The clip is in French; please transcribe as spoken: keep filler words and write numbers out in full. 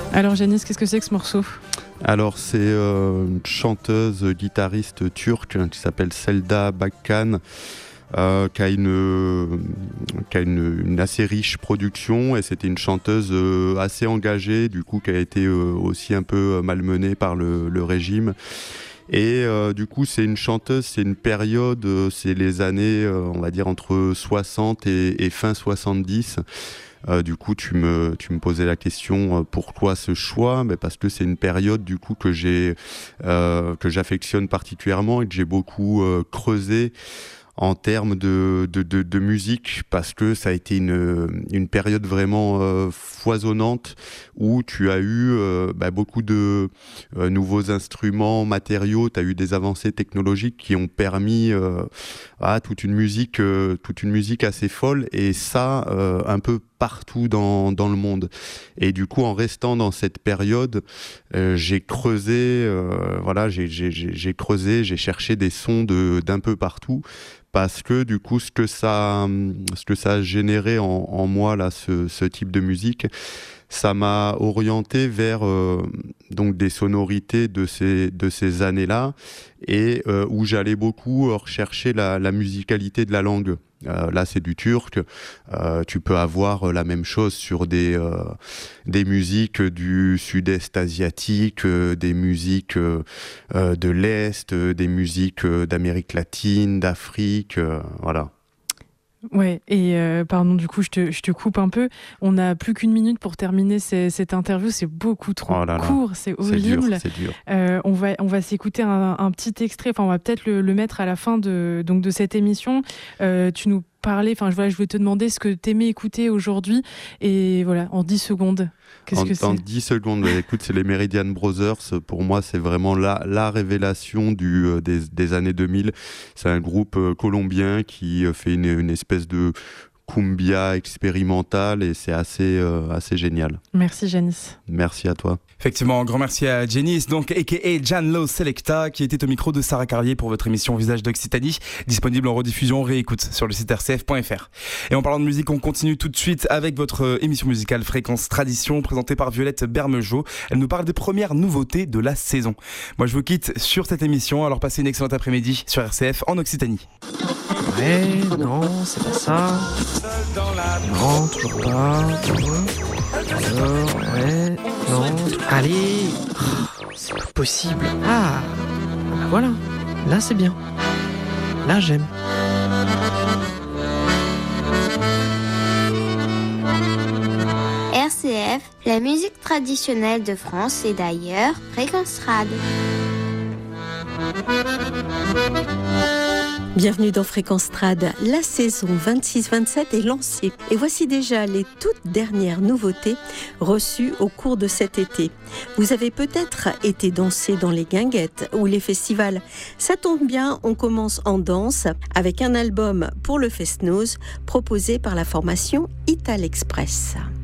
Alors Janice, qu'est-ce que c'est que ce morceau ? Alors c'est euh, une chanteuse guitariste turque qui s'appelle Selda Bakkan, euh, qui a, une, qui a une, une assez riche production, et c'était une chanteuse euh, assez engagée, du coup qui a été euh, aussi un peu malmenée par le, le régime. Et euh, du coup, c'est une chanteuse, c'est une période, euh, c'est les années, euh, on va dire, entre soixante et, et fin soixante-dix. Euh, du coup, tu me, tu me posais la question, euh, pourquoi ce choix ? Mais parce que c'est une période, du coup, que j'ai, euh, que j'affectionne particulièrement et que j'ai beaucoup euh, creusé en termes de, de, de, de musique, parce que ça a été une, une période vraiment euh, foisonnante, où tu as eu euh, bah, beaucoup de euh, nouveaux instruments, matériaux, tu as eu des avancées technologiques qui ont permis euh, à toute une musique, euh, toute une musique assez folle, et ça euh, un peu partout dans, dans le monde. Et du coup, en restant dans cette période, euh, j'ai creusé, euh, voilà, j'ai, j'ai, j'ai creusé, j'ai cherché des sons de, d'un peu partout, parce que du coup, ce que ça, ce que ça a généré en, en moi, là, ce, ce type de musique, ça m'a orienté vers euh, donc des sonorités de ces, de ces années-là, et euh, où j'allais beaucoup rechercher la, la musicalité de la langue. Euh, là, c'est du turc. Euh, tu peux avoir la même chose sur des, euh, des musiques du sud-est asiatique, euh, des musiques euh, de l'Est, euh, des musiques euh, d'Amérique latine, d'Afrique, euh, voilà. Ouais, et euh, pardon, du coup, je te, je te coupe un peu. On n'a plus qu'une minute pour terminer ces, cette interview. C'est beaucoup trop oh là là, court, c'est horrible. C'est dur, c'est dur. Euh, on va, on va s'écouter un, un petit extrait. Enfin, on va peut-être le, le mettre à la fin de, donc de cette émission. Euh, tu nous parlais. Enfin, voilà, je voulais te demander ce que t'aimais écouter aujourd'hui. Et voilà, en dix secondes. Qu'est-ce en, que c'est ? En dix secondes, écoute, c'est les Meridian Brothers. Pour moi, c'est vraiment la, la révélation du, euh, des, des années deux mille. C'est un groupe euh, colombien qui euh, fait une, une espèce de cumbia expérimentale, et c'est assez, euh, assez génial. Merci Janice. Merci à toi. Effectivement, un grand merci à Janice, donc a k a. Janlo Selecta, qui était au micro de Sarah Carlier pour votre émission Visage d'Occitanie, disponible en rediffusion, réécoute sur le site r c f point f r. Et en parlant de musique, on continue tout de suite avec votre émission musicale Fréquence Tradition, présentée par Violette Bermejo. Elle nous parle des premières nouveautés de la saison. Moi, je vous quitte sur cette émission, alors passez une excellente après-midi sur R C F en Occitanie. Ouais, non, c'est pas ça. Non, toujours pas. Alors, ouais, non. Allez, oh, c'est pas possible. Ah, voilà, là c'est bien. Là j'aime. R C F, la musique traditionnelle de France et d'ailleurs, Fréquence Trad. Bienvenue dans Fréquence Trad. La saison vingt-six vingt-sept est lancée et voici déjà les toutes dernières nouveautés reçues au cours de cet été. Vous avez peut-être été danser dans les guinguettes ou les festivals. Ça tombe bien, on commence en danse avec un album pour le Fest-Noz proposé par la formation Ital Express.